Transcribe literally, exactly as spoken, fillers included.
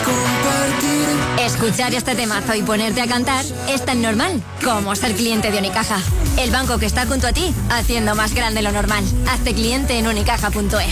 Escuchar este temazo y ponerte a cantar es tan normal como ser cliente de Unicaja. El banco que está junto a ti, haciendo más grande lo normal. Hazte cliente en unicaja punto es.